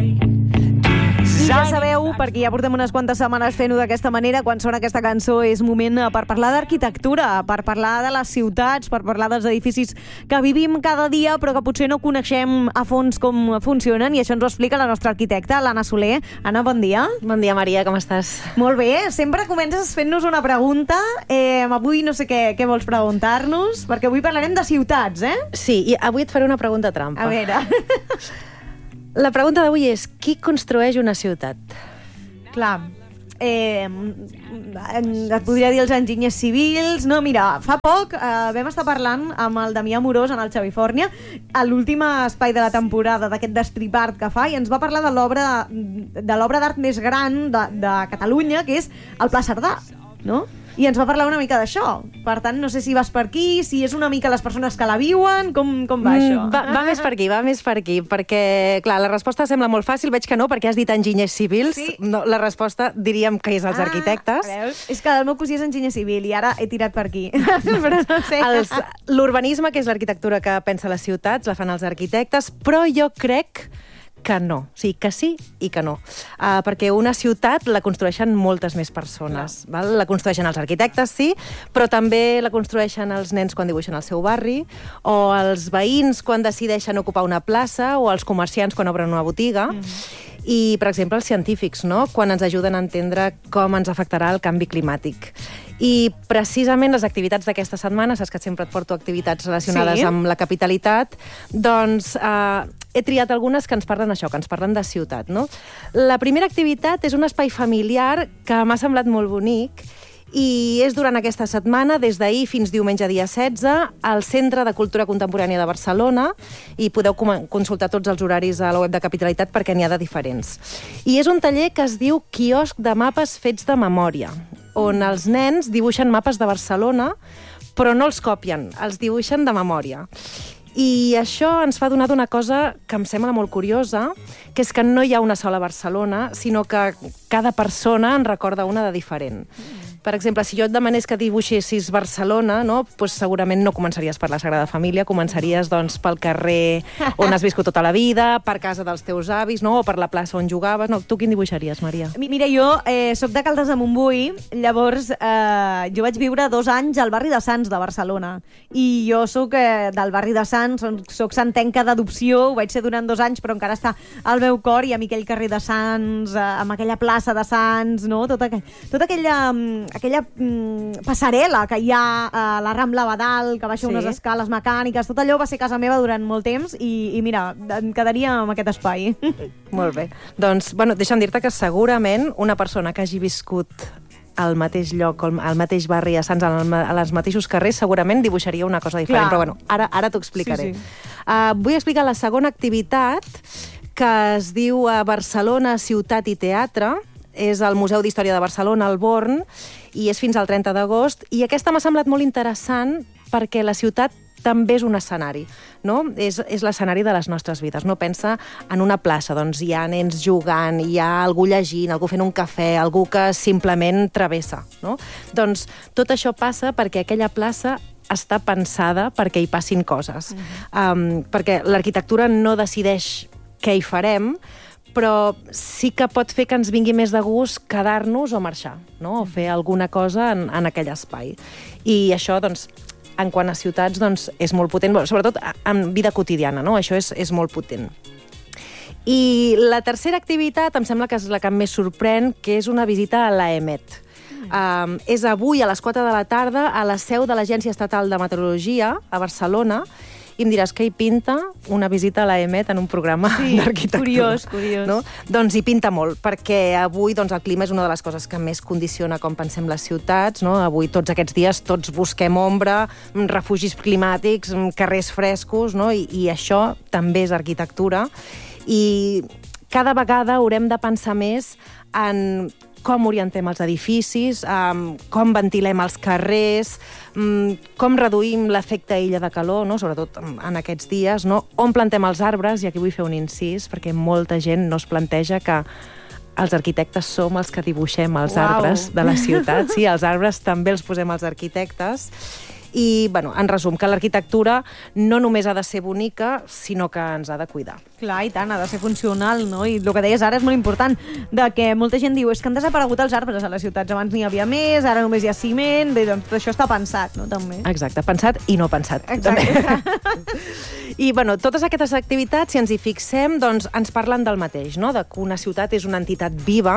I ja sabeu, perquè ja portem unes quantes setmanes fent-ho d'aquesta manera, quan sona aquesta cançó és moment per parlar d'arquitectura, per parlar de les ciutats, per parlar dels edificis que vivim cada dia però que potser no coneixem a fons com funcionen, i això ens ho explica la nostra arquitecta, l'Anna Soler. Anna, bon dia. Bon dia, Maria, com estàs? Molt bé, sempre comences fent-nos una pregunta. Avui no sé què vols preguntar-nos, perquè avui parlarem de ciutats, eh? Sí, i avui et faré una pregunta trampa. A veure... La pregunta d'avui és: qui construeix una ciutat? Clar, et podria dir els enginyers civils. No, mira, fa poc vam estar parlant amb el Damià Amorós en el Xavi Fòrnia, a l'últim espai de la temporada d'aquest d'Strip Art que fa, i ens va parlar de l'obra d'art més gran de Catalunya, que és el Pla Cerdà, no? I ens va parlar una mica d'això. Per tant, no sé si vas per aquí, si és una mica les persones que la viuen, com va això? Va més per aquí, perquè, clar, la resposta sembla molt fàcil, veig que no, perquè has dit enginyers civils. Sí. No, la resposta diríem que és els arquitectes. Veus? És que el meu cosí és enginyer civil i ara he tirat per aquí. Però no sé. L'urbanisme, que és l'arquitectura que pensa les ciutats, la fan els arquitectes, però jo crec que no. O sigui, que sí i que no. Perquè una ciutat la construeixen moltes més persones. Val? La construeixen els arquitectes, sí, però també la construeixen els nens quan dibuixen el seu barri, o els veïns quan decideixen ocupar una plaça, o els comerciants quan obren una botiga. I, per exemple, els científics, no? Quan ens ajuden a entendre com ens afectarà el canvi climàtic. I precisament les activitats d'aquesta setmana, saps que sempre et porto activitats relacionades amb la capitalitat, doncs he triat algunes que ens parlen això, que ens parlen de ciutat, no? La primera activitat és un espai familiar que m'ha semblat molt bonic, i és durant aquesta setmana, des d'ahir fins diumenge dia 16, al Centre de Cultura Contemporània de Barcelona, i podeu consultar tots els horaris a la web de Capitalitat perquè n'hi ha de diferents. I és un taller que es diu Quiosc de mapes fets de memòria, on els nens dibuixen mapes de Barcelona, però no els copien, els dibuixen de memòria. I això ens fa donar d'una cosa que em sembla molt curiosa, que és que no hi ha una sola Barcelona, sinó que cada persona en recorda una de diferent. Per exemple, si jo et demanés que dibuixessis Barcelona, no? Pues segurament no començaries per la Sagrada Família, començaries doncs, pel carrer on has viscut tota la vida, per casa dels teus avis, no? O per la plaça on jugaves. No, tu quin dibuixaries, Maria? Mira, jo soc de Caldes de Montbui, llavors jo vaig viure 2 anys al barri de Sants de Barcelona, i jo soc del barri de Sants, soc santenca d'adopció, ho vaig ser durant 2 anys, però encara està al meu cor, i a mi aquell carrer de Sants, amb aquella plaça de Sants, no? Tota aquella passarel·la que hi ha a la Rambla Badal, que baixa unes escales mecàniques, tot allò va ser casa meva durant molt temps, i mira, em quedaria amb aquest espai. Molt bé. Doncs, bueno, deixa'm dir-te que segurament una persona que hagi viscut al mateix lloc, al mateix barri a Sants, als mateixos carrers, segurament dibuixaria una cosa diferent. Clar. Però bueno, ara t'ho explicaré. Vull explicar la segona activitat, que es diu Barcelona, Ciutat i Teatre. És al Museu d'Història de Barcelona, al Born, i és fins al 30 d'agost. I aquesta m'ha semblat molt interessant perquè la ciutat també és un escenari, no? És l'escenari de les nostres vides, no? Pensa en una plaça, doncs hi ha nens jugant, hi ha algú llegint, algú fent un cafè, algú que simplement travessa, no? Doncs tot això passa perquè aquella plaça està pensada perquè hi passin coses. Perquè l'arquitectura no decideix què hi farem, però sí que pot fer que ens vingui més de gust quedar-nos o marxar, no? O fer alguna cosa en aquell espai. I això, doncs, en quant a ciutats, doncs, és molt potent, sobretot en vida quotidiana, no? Això és molt potent. I la tercera activitat em sembla que és la que més sorprèn, que és una visita a l'AEMET. És avui a les 4 de la tarda a la seu de l'Agència Estatal de Meteorologia, a Barcelona, i em diràs que hi pinta una visita a l'AEMET en un programa d'arquitectura. Curiós. No? Doncs hi pinta molt, perquè avui doncs, el clima és una de les coses que més condiciona com pensem les ciutats. No? Avui, tots aquests dies, tots busquem ombra, refugis climàtics, carrers frescos, no? I això també és arquitectura. I cada vegada haurem de pensar més en com orientem els edificis, com ventilem els carrers, com reduïm l'efecte illa de calor, no? Sobretot en aquests dies, no? On plantem els arbres, i aquí vull fer un incís, perquè molta gent no es planteja que els arquitectes som els que dibuixem els arbres de la ciutat. Sí, els arbres també els posem els arquitectes. I, bueno, en resum, que l'arquitectura no només ha de ser bonica, sinó que ens ha de cuidar. Clar, i tant, ha de ser funcional, no? I el que deies ara és molt important, de que molta gent diu és que han desaparegut els arbres a les ciutats, abans n'hi havia més, ara només hi ha ciment, bé, doncs això està pensat, no? També. Exacte, pensat i no pensat. Exacte. I, bueno, totes aquestes activitats, si ens hi fixem, doncs ens parlen del mateix, no? De que una ciutat és una entitat viva,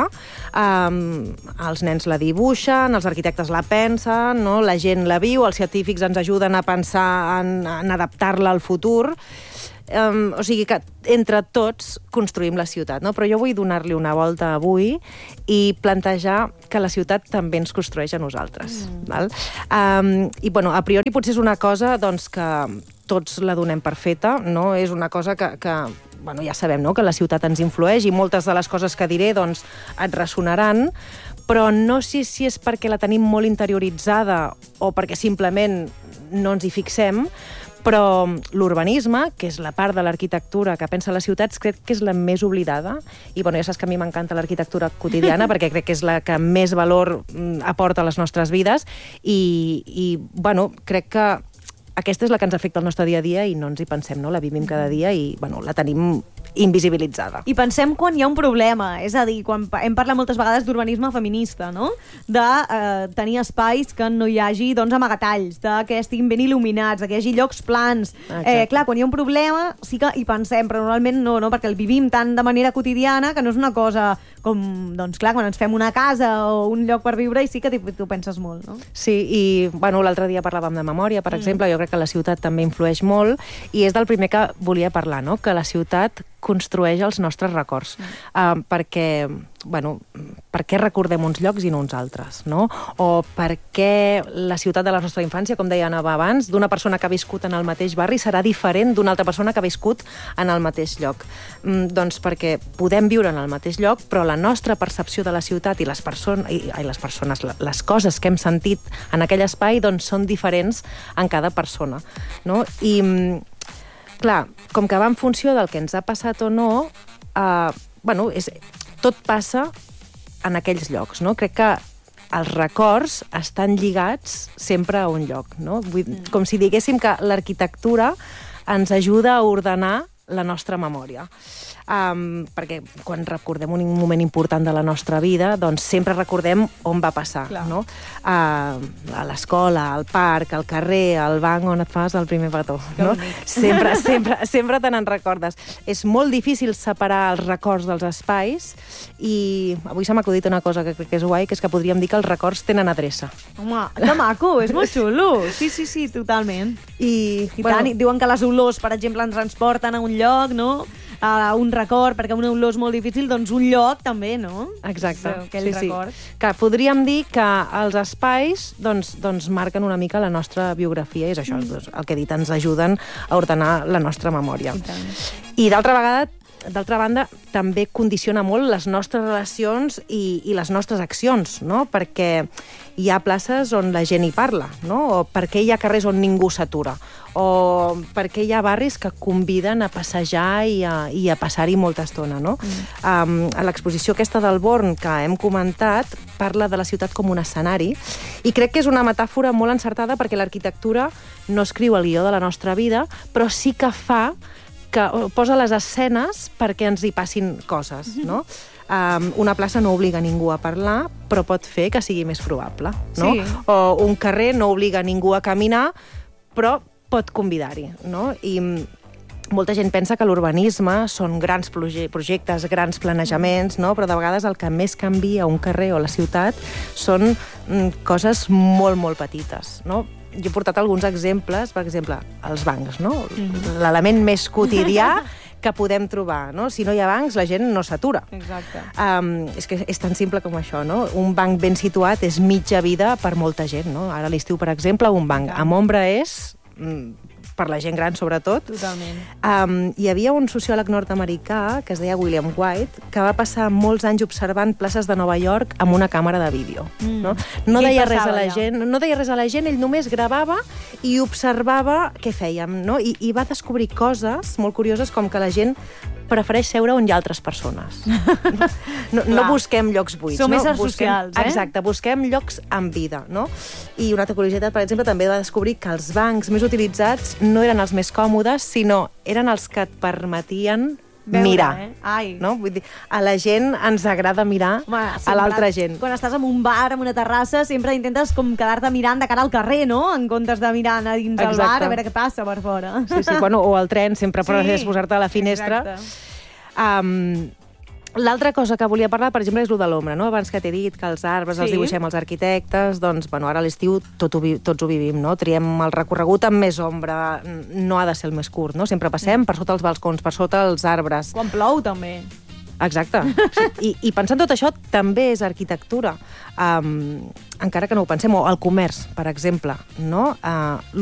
els nens la dibuixen, els arquitectes la pensen, no? La gent la viu, els científics ens ajuden a pensar en adaptar-la al futur. O sigui que entre tots construïm la ciutat, no? Però jo vull donar-li una volta avui i plantejar que la ciutat també ens construeix a nosaltres. Val? I, bueno, a priori potser és una cosa doncs, que tots la donem per feta, no? És una cosa que bueno, ja sabem, no?, que la ciutat ens influeix i moltes de les coses que diré doncs, et ressonaran, però no sé si és perquè la tenim molt interioritzada o perquè simplement no ens hi fixem, però l'urbanisme, que és la part de l'arquitectura que pensa les ciutats, crec que és la més oblidada. I bueno, ja saps que a mi m'encanta l'arquitectura quotidiana perquè crec que és la que més valor aporta a les nostres vides i bueno, crec que aquesta és la que ens afecta el nostre dia a dia i no ens hi pensem, no? La vivim cada dia i bueno, la tenim invisibilitzada. I pensem quan hi ha un problema, és a dir, quan hem parlat moltes vegades d'urbanisme feminista, no? De tenir espais que no hi hagi doncs, amagatalls, de que estiguin ben il·luminats, de que hi hagi llocs plans. Clar, quan hi ha un problema sí que hi pensem, però normalment no, perquè el vivim tant de manera quotidiana que no és una cosa com, doncs clar, quan ens fem una casa o un lloc per viure i sí que t'ho penses molt, no? Sí, i bueno, l'altre dia parlàvem de memòria, per exemple, jo crec que la ciutat també influeix molt i és del primer que volia parlar, no? Que la ciutat construeix els nostres records. Perquè, bueno, per què recordem uns llocs i no uns altres, no? O per què la ciutat de la nostra infància, com deia Anna abans, d'una persona que ha viscut en el mateix barri serà diferent d'una altra persona que ha viscut en el mateix lloc. Doncs perquè podem viure en el mateix lloc, però la nostra percepció de la ciutat i les coses que hem sentit en aquell espai doncs són diferents en cada persona, no? I clar, com que va en funció del que ens ha passat o no, bueno, tot passa en aquells llocs, no? Crec que els records estan lligats sempre a un lloc, no? Com si diguéssim que l'arquitectura ens ajuda a ordenar la nostra memòria. Perquè quan recordem un moment important de la nostra vida, doncs sempre recordem on va passar, no? A l'escola, al parc, al carrer, al banc on et fas el primer petó, no? Sempre te n'en recordes. És molt difícil separar els records dels espais i avui s'ha m'acudit una cosa que crec que és guai, que és que podríem dir que els records tenen adreça. Home, que maco, és molt xulo. Sí, totalment. I tant, diuen que les olors, per exemple, ens transporten a un lloc, no? A un record, perquè una olor és molt difícil, doncs un lloc també, no? Exacte. Aquell record. Que podríem dir que els espais doncs marquen una mica la nostra biografia, és això, el que he dit, ens ajuden a ordenar la nostra memòria. I d'altra banda, també condiciona molt les nostres relacions i les nostres accions, no? Perquè hi ha places on la gent hi parla, no? O perquè hi ha carrers on ningú s'atura, o perquè hi ha barris que conviden a passejar i a passar-hi molta estona, no? A l'exposició aquesta del Born que hem comentat parla de la ciutat com un escenari i crec que és una metàfora molt encertada perquè l'arquitectura no escriu el guió de la nostra vida, però sí que que posa les escenes perquè ens hi passin coses, no? Una plaça no obliga ningú a parlar, però pot fer que sigui més probable, no? Sí. O un carrer no obliga ningú a caminar, però pot convidar-hi, no? I molta gent pensa que l'urbanisme són grans projectes, grans planejaments, no? Però de vegades el que més canvia un carrer o la ciutat són coses molt, molt petites, no? Jo he portat alguns exemples, per exemple, els bancs, no? L'element més quotidià que podem trobar, no? Si no hi ha bancs, la gent no s'atura. Exacte. És que és tan simple com això, no? Un banc ben situat és mitja vida per molta gent, no? Ara a l'estiu, per exemple, un banc amb ombra és per la gent gran, sobretot. Totalment. Hi havia un sociòleg nord-americà, que es deia William White, que va passar molts anys observant places de Nova York amb una càmera de vídeo. No deia res a la gent, ell només gravava i observava què fèiem, no? I va descobrir coses molt curioses, com que la gent prefereix seure on hi ha altres persones. No busquem llocs buits. Som éssers socials, Exacte, busquem llocs amb vida, no? I una altra curiositat, per exemple, també va descobrir que els bancs més utilitzats no eren els més còmodes, sinó eren els que et permetien mirar. Ai. No? Vull dir, a la gent ens agrada mirar a l'altra gent. Quan estàs en un bar, en una terrassa, sempre intentes com quedar-te mirant de cara al carrer, no? En comptes de mirar a dins del bar a veure què passa per fora. Sí, bueno, o al tren, sempre prefereixes posar-te a la finestra. L'altra cosa que volia parlar, per exemple, és el de l'ombra, no? Abans que t'he dit que els arbres els dibuixem els arquitectes, doncs, bueno, ara a l'estiu tots ho vivim, no? Triem el recorregut amb més ombra, no ha de ser el més curt, no? Sempre passem per sota els balcons, per sota els arbres. Quan plou, també. Exacte. I pensant tot això, també és arquitectura. Encara que no ho pensem, o el comerç, per exemple, no?